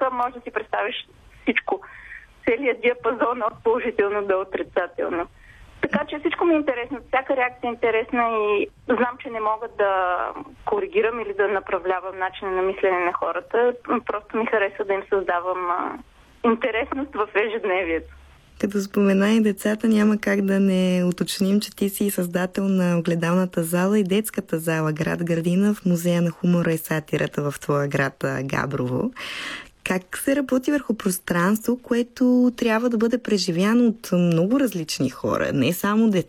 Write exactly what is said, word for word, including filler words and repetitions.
може да си представиш всичко. Целият диапазон от положително до отрицателно. Така че всичко ми е интересно, всяка реакция е интересна и знам, че не мога да коригирам или да направлявам начина на мислене на хората. Просто ми харесва да им създавам а, интересност в ежедневието. Като спомена и децата, няма как да не уточним, че ти си създател на огледалната зала и детската зала Град Градина в Музея на хумора и сатирата в твоя град Габрово. Как се работи върху пространство, което трябва да бъде преживяно от много различни хора, не само деца?